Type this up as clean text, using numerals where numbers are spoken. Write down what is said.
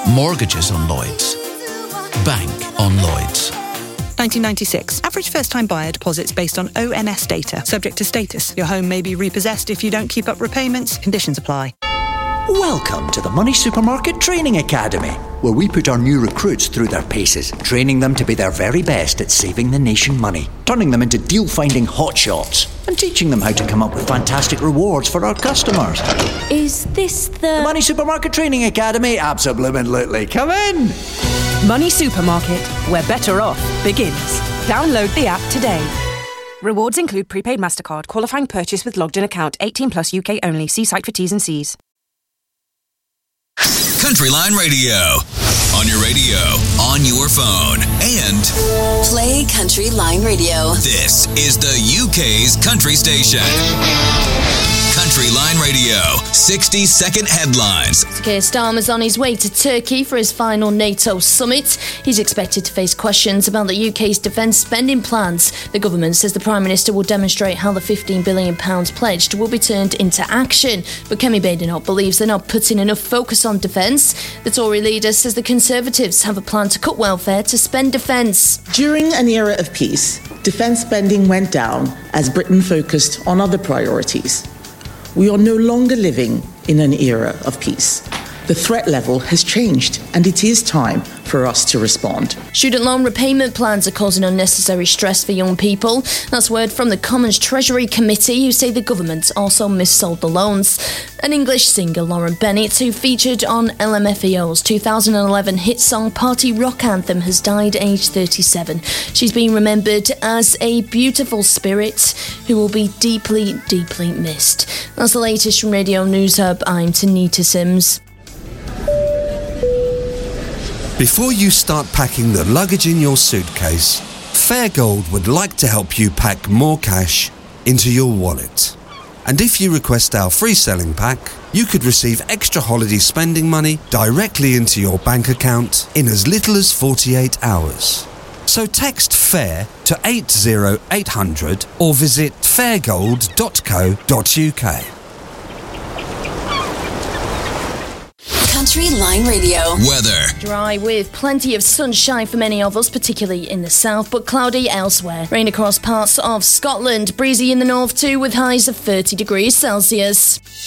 Mortgages on Lloyds. Bank on Lloyds. 1996. Average first-time buyer deposits based on ONS data. Subject to status. Your home may be repossessed if you don't keep up repayments. Conditions apply. Welcome to the Money Supermarket Training Academy, where we put our new recruits through their paces, training them to be their very best at saving the nation money, turning them into deal-finding hotshots, and teaching them how to come up with fantastic rewards for our customers. Is this The Money Supermarket Training Academy? Absolutely. Come in! Money Supermarket, where better off begins. Download the app today. Rewards include prepaid MasterCard, qualifying purchase with logged-in account, 18 plus UK only. See site for T's and C's. Countryline Radio. On your radio, on your phone, and play Countryline Radio. This is the UK's country station. Countryline Radio, 60-second headlines. Keir Starmer's on his way to Turkey for his final NATO summit. He's expected to face questions about the UK's defence spending plans. The government says the Prime Minister will demonstrate how the £15 billion pledged will be turned into action. But Kemi Badenoch believes they're not putting enough focus on defence. The Tory leader says the Conservatives have a plan to cut welfare to spend defence. During an era of peace, defence spending went down as Britain focused on other priorities. We are no longer living in an era of peace. The threat level has changed, and it is time for us to respond. Student loan repayment plans are causing unnecessary stress for young people. That's word from the Commons Treasury Committee, who say the government also missold the loans. An English singer, Lauren Bennett, who featured on LMFAO's 2011 hit song Party Rock Anthem, has died aged 37. She's been remembered as a beautiful spirit who will be deeply, deeply missed. That's the latest from Radio News Hub. I'm Tanita Sims. Before you start packing the luggage in your suitcase, Fairgold would like to help you pack more cash into your wallet. And if you request our free selling pack, you could receive extra holiday spending money directly into your bank account in as little as 48 hours. So text FAIR to 80800 or visit fairgold.co.uk. Countryline Radio. Weather. Dry with plenty of sunshine for many of us, particularly in the south, but cloudy elsewhere. Rain across parts of Scotland. Breezy in the north too, with highs of 30 degrees Celsius.